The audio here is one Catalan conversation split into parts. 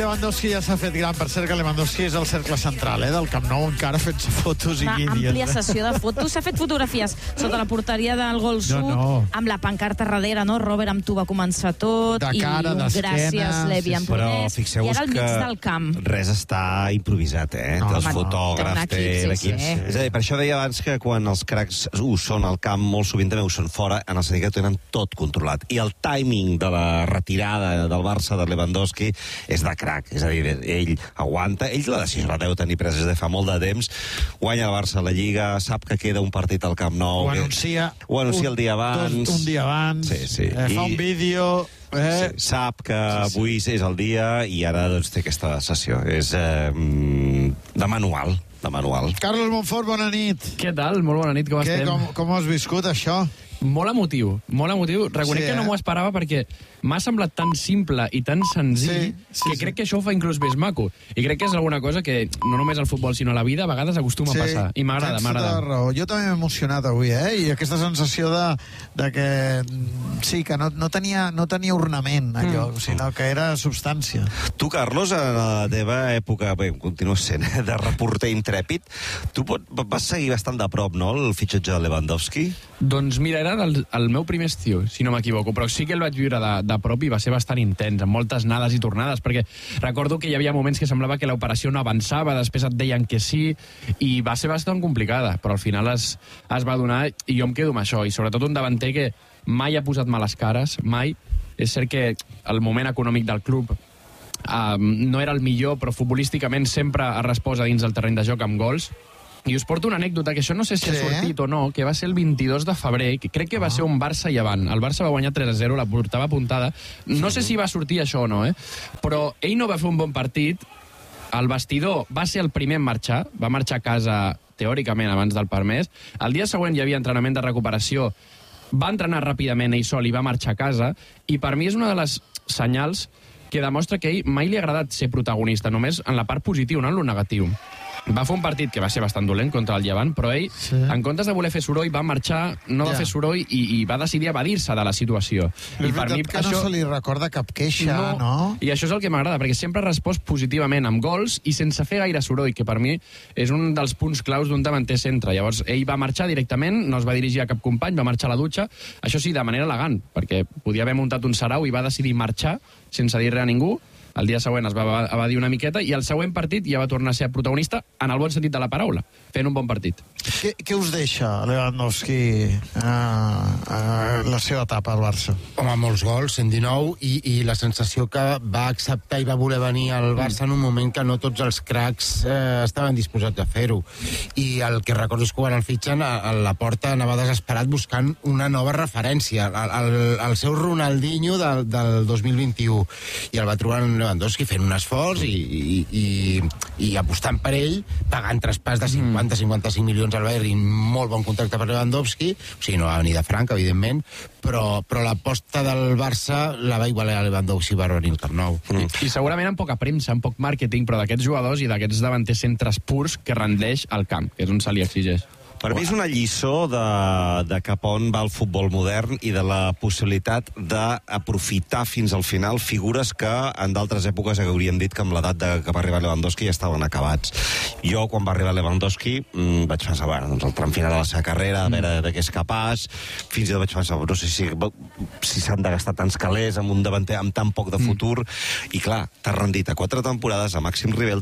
Lewandowski ja s'ha fet gran. Per cert, que Lewandowski és el cercle central del Camp Nou, encara fent fotos i vídeos. Una àmplia sessió de fotos. S'ha fet fotografies sota la porteria del Gol Sud, amb la pancarta darrere, no? Robert, amb tu va començar tot. De cara, d'esquena. Gràcies, Levi, en Però fixeu-vos que res està improvisat, els fotògrafs, l'equip. És a dir, per això deia abans que quan els cracs ho són al camp, molt sovint també ho són fora, en el sentit que tenen tot controlat. I el timing de la retirada del Barça de Lewandowski és de crac. És a dir, ell aguanta, ell la decisió la deu tenir presa de fa molt de temps, guanya el Barça a la Lliga, sap que queda un partit al Camp Nou. Ho anuncia el dia abans. Un dia abans. Fa un vídeo. Sap que avui és el dia i ara té aquesta sessió. És de manual. Carlos Monfort, bona nit. Què tal? Molt bona nit, com estem? Com has viscut això? Molt emotiu. Reconec que no m'ho esperava perquè m'ha semblat tan simple i tan senzill que crec que això ho fa inclús més maco. I crec que és alguna cosa que no només al futbol sinó a la vida a vegades acostuma a passar. I m'agrada. Raó. Jo també m'he emocionat avui, i aquesta sensació de que sí, que no tenia ornament allò, sinó que era substància. Tu, Carlos, en la teva època, continues sent de reporter intrèpid, tu vas seguir bastant de prop, no?, el fitxatge de Lewandowski? Doncs mira, era el meu primer estiu, si no m'equivoco, però sí que el vaig viure de prop i va ser bastant intens, amb moltes anades i tornades, perquè recordo que hi havia moments que semblava que l'operació no avançava, després et deien que sí, i va ser bastant complicada, però al final es va donar, i jo em quedo amb això, i sobretot un davanter que mai ha posat males cares, mai. És cert que el moment econòmic del club no era el millor, però futbolísticament sempre ha respost a dins del terreny de joc amb gols. I us porto una anècdota, que això no sé si ha sortit o no, que va ser el 22 de febrer, que crec que va ser un Barça Llevant. El Barça va guanyar 3-0, la portava apuntada. No sé si va sortir això o no, però ell no va fer un bon partit. El vestidor va ser el primer en marxar, va marxar a casa teòricament abans del permès. El dia següent hi havia entrenament de recuperació, va entrenar ràpidament ell sol i va marxar a casa, i per mi és una de les senyals que demostra que a ell mai li ha agradat ser protagonista, només en la part positiva, no en lo negatiu. Va fer un partit que va ser bastant dolent contra el Llevant, però ell, en comptes de voler fer soroll, va marxar, no va fer soroll i va decidir evadir-se de la situació. I per mi que no se li recorda cap queixa, no? I això és el que m'agrada, perquè sempre ha respost positivament amb gols i sense fer gaire soroll, que per mi és un dels punts claus d'un davanter centre. Llavors, ell va marxar directament, no es va dirigir a cap company, va marxar a la dutxa, això sí, de manera elegant, perquè podia haver muntat un sarau i va decidir marxar sense dir res a ningú. El dia següent es va evadir una miqueta i el següent partit ja va tornar a ser protagonista en el bon sentit de la paraula, fent un bon partit. Què us deixa Lewandowski la seva etapa al Barça? Home, molts gols, 119, i la sensació que va acceptar i va voler venir al Barça en un moment que no tots els cracs estaven disposats a fer-ho. I el que recordo és que quan el fitxen, a la porta anava desesperat buscant una nova referència, el seu Ronaldinho del 2021, i el va trobar en Lewandowski fent un esforç i apostant per ell, pagant traspàs de 50-55 milions al Bayern, molt bon contracte per Lewandowski, o sigui, no va venir de franc, evidentment, però l'aposta del Barça la va igualar a Lewandowski per venir al Camp Nou. I segurament amb poca premsa, amb poc màrqueting, però d'aquests jugadors i d'aquests davanters centres purs que rendeix al camp, que és on se li exigeix. Per mi és una lliçó de cap on va el futbol modern i de la possibilitat d'aprofitar fins al final figures que en d'altres èpoques hauríem dit que amb l'edat que va arribar Lewandowski ja estaven acabats. Jo, quan va arribar Lewandowski, vaig pensar, doncs el tram final de la seva carrera, a veure de què és capaç, fins i tot vaig pensar, no sé si s'han de gastar tants calés amb un davanter amb tan poc de futur, i clar, t'ha rendit a 4 temporades a màxim nivell,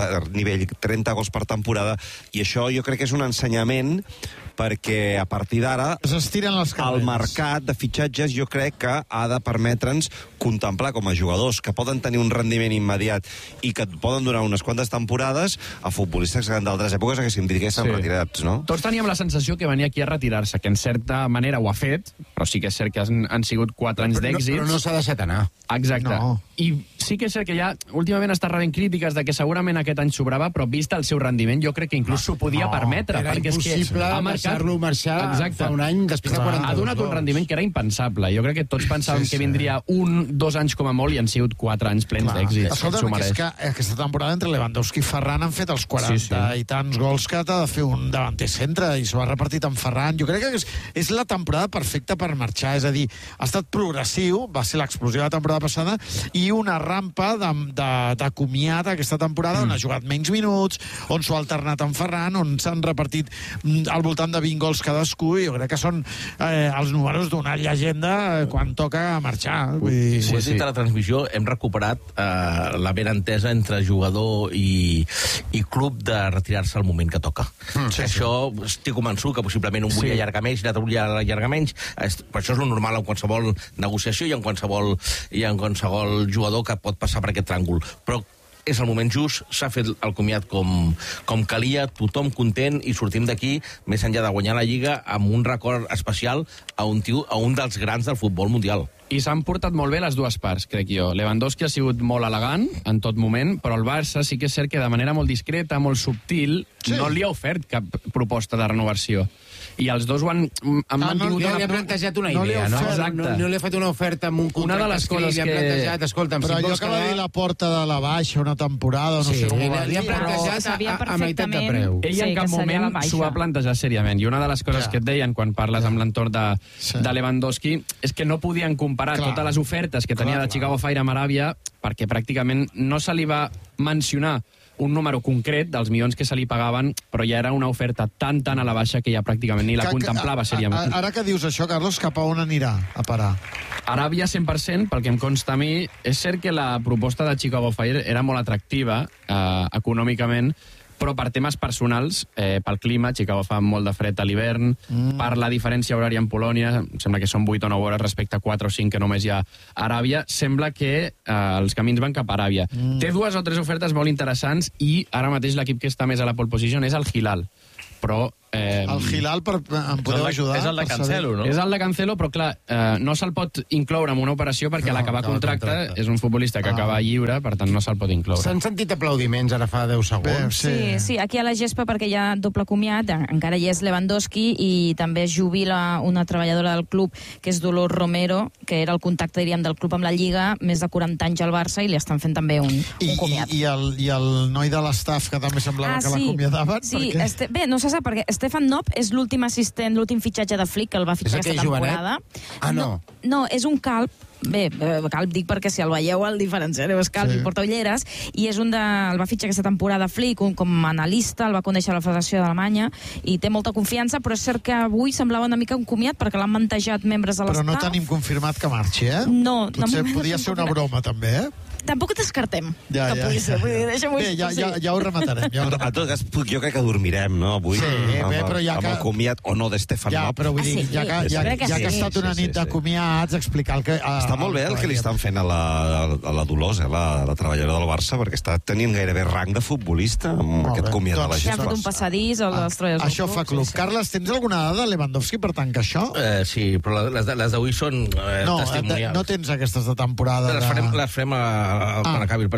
30 gols per temporada, i això jo crec que és un ensenyament perquè a partir d'ara el mercat de fitxatges jo crec que ha de permetre'ns contemplar com a jugadors que poden tenir un rendiment immediat i que et poden donar unes quantes temporades a futbolistes que en d'altres èpoques haguéssim dit que estan retirats, no? Tots teníem la sensació que venia aquí a retirar-se, que en certa manera ho ha fet, però sí que és cert que han sigut 4 anys d'èxits. Però no s'ha deixat anar. Exacte. No. I sí que és cert que ja últimament està rebent crítiques de que segurament aquest any sobrava, però vist el seu rendiment jo crec que inclús s'ho podia permetre. Era impossible deixar-lo marxar fa un any després de 42 Ha donat un rendiment que era impensable. Jo crec que tots pensàvem que vindria 1-2 anys com a molt i han sigut 4 anys plens d'èxit. Escolta'm, és que aquesta temporada entre Lewandowski i Ferran han fet els 40 i tants gols que t'ha de fer un davanter centre i s'ho ha repartit amb Ferran. Jo crec que és la temporada perfecta per marxar, és a dir, ha estat progressiu, va ser l'explosió de la temporada passada i una rampa de comiat aquesta temporada, on ha jugat menys minuts, on s'ho ha alternat amb Ferran, on s'han repartit al voltant de 20 gols cadascú, i jo crec que són els números d'una llegenda quan toca marxar. Ho he dit a la transmissió, hem recuperat la ben entesa entre jugador i club de retirar-se al moment que toca. Això estic convençut que possiblement un vull allargar més i l'altre vull allargar menys. Per això és el normal en qualsevol negociació i en qualsevol jugador que pot passar per aquest tràngol. Però és el moment just, s'ha fet el comiat com calia, tothom content, i sortim d'aquí, més enllà de guanyar la Lliga, amb un record especial a un dels grans del futbol mundial. I s'han portat molt bé les dues parts, crec jo. Lewandowski ha sigut molt elegant en tot moment, però el Barça sí que és cert que de manera molt discreta, molt subtil, no li ha ofert cap proposta de renovació. I els dos ho han mantingut... No li ha plantejat una idea, no? No li ha fet una oferta amb un contracte escrit, li ha plantejat, escolta'm, però allò que va dir la porta de la baixa una temporada, no sé com ho va dir. Li ha plantejat a meitat de preu. Ell en cap moment s'ho va plantejar seriament, i una de les coses que et deien quan parles amb l'entorn de Lewandowski és que no podien comparar totes les ofertes que tenia de Chicago Fire amb Aràbia, perquè pràcticament no se li va mencionar un número concret dels milions que se li pagaven, però ja era una oferta tan a la baixa que ja pràcticament ni la contemplava seriament. Ara que dius això, Carlos, cap a on anirà a parar? Aràbia 100%, pel que em consta a mi. És cert que la proposta de Chicago Fire era molt atractiva econòmicament, però per temes personals, pel clima, Chicago fa molt de fred a l'hivern, per la diferència horària amb Polònia, sembla que són 8 o 9 hores respecte a 4 o 5 que només hi ha a Aràbia, sembla que els camins van cap a Aràbia. Té 2 o 3 ofertes molt interessants i ara mateix l'equip que està més a la pole position és el Hilal. Però... el Hilal, em podeu ajudar? És el de Cancelo, no? És el de Cancelo, però clar, no se'l pot incloure en una operació perquè a l'acabar contracte és un futbolista que acaba lliure, per tant no se'l pot incloure. S'han sentit aplaudiments ara fa 10 segons. Sí, aquí a la gespa, perquè hi ha doble comiat, encara hi és Lewandowski i també es jubila una treballadora del club, que és Dolors Romero, que era el contacte, diríem, del club amb la Lliga, més de 40 anys al Barça, i li estan fent també un comiat. I el noi de l'estaf, que també semblava que l'acomiadaven? Sí, bé, no se sap, perquè Stefan Knopp és l'últim assistent, l'últim fitxatge de Flick, que el va fitxar aquesta temporada. No, és un calb. Bé, calb dic perquè si el veieu el diferenciareu, és calb i porta ulleres, i el va fitxar aquesta temporada Flick com a analista, el va conèixer a la Federació d'Alemanya i té molta confiança, però és cert que avui semblava una mica un comiat perquè l'han mantejat membres de l'estaf. Però no tenim confirmat que marxi, eh? No. Potser podia ser una broma, també, eh? Tampoc descartem que pugui ser. Bé, ja ho rematarem. En tot cas, jo crec que dormirem, no, avui? Amb el comiat o no de Stefan Knopp. Però vull dir, ja que ha estat una nit de comiats, explicar el que... Està molt bé el que li estan fent a la Dolors, la treballadora del Barça, perquè està tenint gairebé rang de futbolista amb aquest comiat de la gespa. Ja han fet un passadís a les treballadors del club. Això fa club. Carles, tens alguna dada de Lewandowski per tancar això? Sí, però les d'avui són testimonials. No tens aquestes de temporada. Les farem quan acabi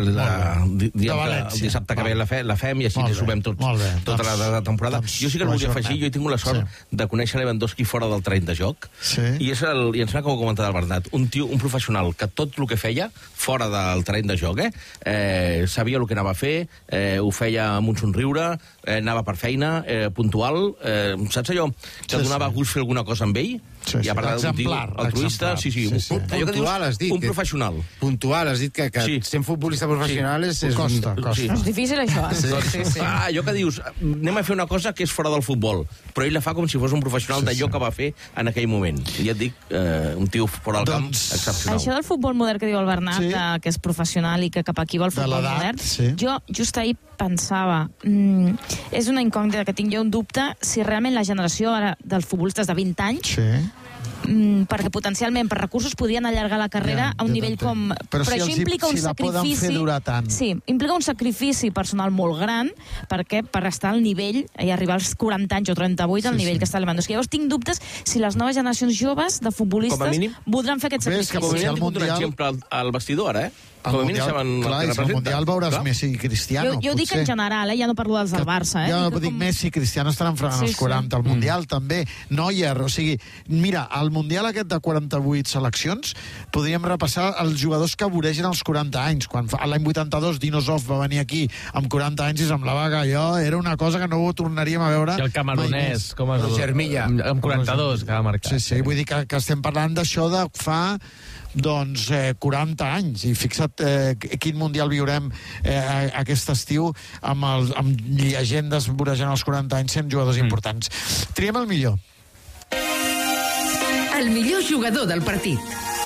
el dissabte que ve la fem i així li sumem tota la temporada. Jo sí que el volia afegir, jo he tingut la sort de conèixer Lewandowski fora del terreny de joc, i em sembla que ho ha comentat el Bernat, un professional que tot el que feia fora del terreny de joc sabia el que anava a fer, ho feia amb un somriure, anava per feina, puntual, saps allò que donava gust fer alguna cosa amb ell? I a part d'un tio altruista, puntual, has dit. Un professional. Puntual, has dit que sent futbolista professional és... Costa. És difícil, això. Allò que dius, anem a fer una cosa que és fora del futbol, però ell la fa com si fos un professional d'allò que va fer en aquell moment. I ja et dic, un tio fora del camp excepcional. Això del futbol modern que diu el Bernat, que és professional i que cap aquí va el futbol modern, jo just ahir pensava, és una incògnita que tinc jo un dubte, si realment la generació ara dels futbolistes de 20 anys perquè potencialment per recursos podien allargar la carrera a un nivell com... Però això implica un sacrifici... Sí, implica un sacrifici personal molt gran per estar al nivell i arribar als 40 anys o 38 al nivell que està Lewandowski. Llavors tinc dubtes si les noves generacions joves de futbolistes voldran fer aquest sacrifici. Com a mínim hem tingut un exemple al vestidor, ara, Com a mínim saben el que representa. Al Mundial veuràs Messi i Cristiano. Jo dic en general, ja no parlo dels del Barça. Jo dic Messi i Cristiano estaran fregant els 40. Al Mundial també. Neuer, o sigui, mira, al Mundial aquest de 48 seleccions podríem repassar els jugadors que voregen als 40 anys. Quan l'any 82 Dinosov va venir aquí amb 40 anys i semblava que allò era una cosa que no ho tornaríem a veure. I el camerunès, com es diu? Germilla. Amb 42, que va marcar. Sí, vull dir que estem parlant d'això de fa doncs 40 anys, i fixa't quin Mundial viurem aquest estiu amb llegendes vorejant els 40 anys sent jugadors importants. Triem el millor. El millor jugador del partit.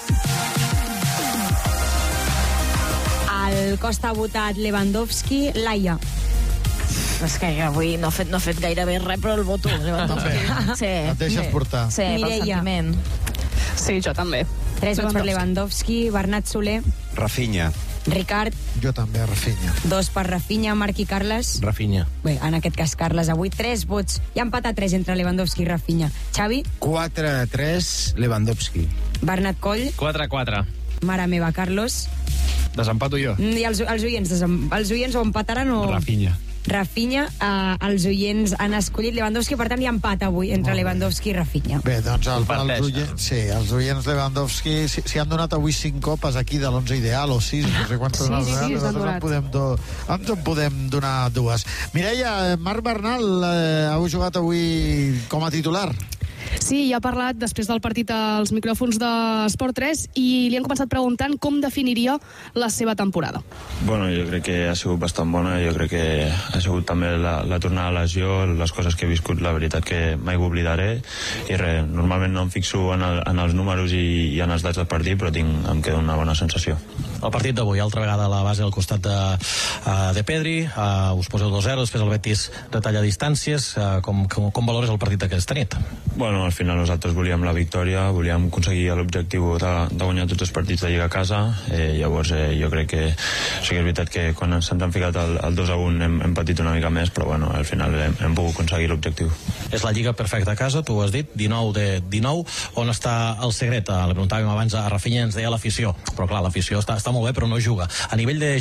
El Costa ha votat Lewandowski, Laia. És que avui no ha fet gairebé res, però el voto. Sí. Et deixes portar. Sí, pel sentiment. Sí, jo també. 3 vots per Lewandowski, Bernat Soler. Rafinha. Ricard. Jo també, Rafinha. 2 per Rafinha, Marc i Carles. Rafinha. Bé, en aquest cas Carles avui 3 vots. Hi ha empat a 3 entre Lewandowski i Rafinha. Xavi? 4-3, Lewandowski. Bernat Coll? 4-4. Mare meva, Carlos? Desempato jo. I els oients ho empataran o... Rafinha, els oients han escollit Lewandowski, per tant hi ha empat avui entre Lewandowski i Rafinha. Bé, doncs els oients Lewandowski si han donat avui 5 copes aquí de l'11 ideal o 6, no sé quantes ens en podem donar 2. Mireia, Marc Bernal heu jugat avui com a titular? Sí, ja ha parlat després del partit als micròfons d'Esport 3 i li han començat preguntant com definiria la seva temporada. Bueno, jo crec que ha sigut bastant bona, jo crec que ha sigut també la tornada a lesió, les coses que he viscut, la veritat que mai ho oblidaré, i res, normalment no em fixo en els números i en els datos del partit, però em queda una bona sensació. El partit d'avui, altra vegada a la base al costat de Pedri, us poseu 2-0, després el Betis retalla distàncies, com valores el partit d'aquesta nit? Bueno, al final nosaltres volíem la victòria, volíem aconseguir l'objectiu de guanyar tots els partits de Lliga a casa, llavors jo crec que sí que és veritat que quan se'ns han ficat el 2-1 hem patit una mica més, però bueno, al final hem pogut aconseguir l'objectiu. És la Lliga perfecta a casa, tu ho has dit, 19 de 19, on està el secret? Li preguntàvem abans a Rafinha, ens deia l'afició, però clar, l'afició està molt bé però no juga. A nivell de